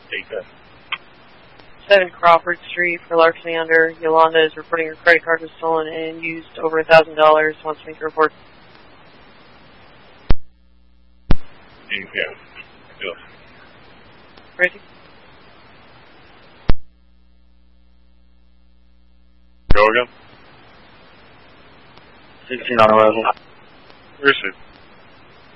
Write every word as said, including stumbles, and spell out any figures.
Take that. seven Crawford Street for larceny under. Yolanda is reporting her credit card was stolen and used over one thousand dollars. Wants to make a report. Yeah. Go. Ready? Go again. sixteen on arrival. Where is it?